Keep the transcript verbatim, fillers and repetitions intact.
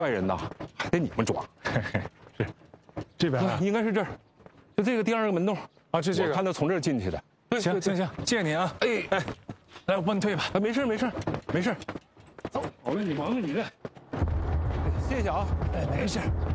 外人呐，还得你们抓。 是，这边啊， 应该是这儿，就这个第二个门洞啊，这这个， 我看他从这儿进去的。 行行行，谢谢你啊。哎哎，来，我帮你退吧。 啊，没事没事没事，走，好了，你忙着你的。谢谢啊， 哎，没事。